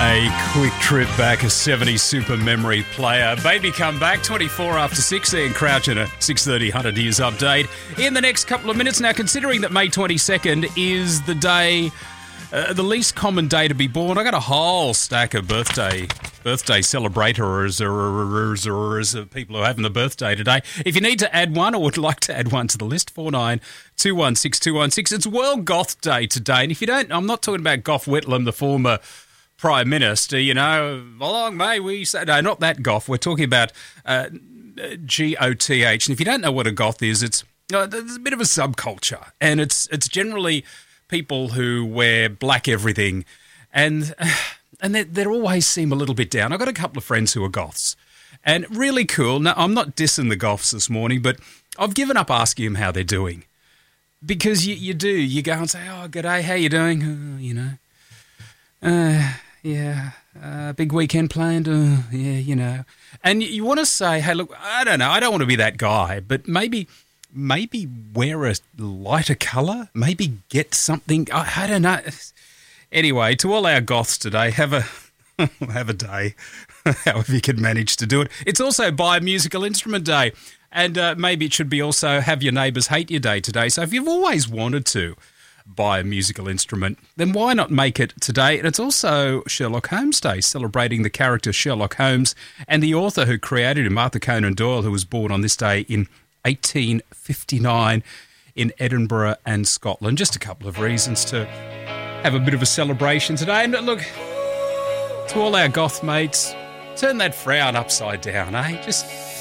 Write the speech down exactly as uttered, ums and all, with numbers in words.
A quick trip back, a seventies super memory player. Baby come back, twenty-four after six there in Crouch in a six thirty one hundred years update. In the next couple of minutes now, considering that May twenty-second is the day, uh, the least common day to be born, I got a whole stack of birthday birthday celebrators or people who are having the birthday today. If you need to add one or would like to add one to the list, four nine two one six two one six. It's World Goth Day today. And if you don't, I'm not talking about Gough Whitlam, the former Prime Minister, you know, long may we say, no, not that Goth. We're talking about uh, G O T H. And if you don't know what a Goth is, it's uh, there's a bit of a subculture. And it's it's generally people who wear black everything. And and they, they always seem a little bit down. I've got a couple of friends who are Goths. And really cool. Now, I'm not dissing the Goths this morning, but I've given up asking them how they're doing. Because you, you do. You go and say, oh, g'day, how you doing? Uh, you know. Uh, yeah, uh, big weekend planned, uh, yeah, you know. And you, you want to say, hey, look, I don't know, I don't want to be that guy, but maybe maybe wear a lighter colour, maybe get something, I, I don't know. Anyway, to all our Goths today, have a have a day, however you can manage to do it. It's also Buy a Musical Instrument Day, and uh, maybe it should be also Have Your Neighbours Hate Your Day today. So if you've always wanted to buy a musical instrument, then why not make it today? And it's also Sherlock Holmes Day, celebrating the character Sherlock Holmes and the author who created him, Arthur Conan Doyle, who was born on this day in eighteen fifty-nine in Edinburgh and Scotland. Just a couple of reasons to have a bit of a celebration today. And look, to all our Goth mates, turn that frown upside down, eh? Just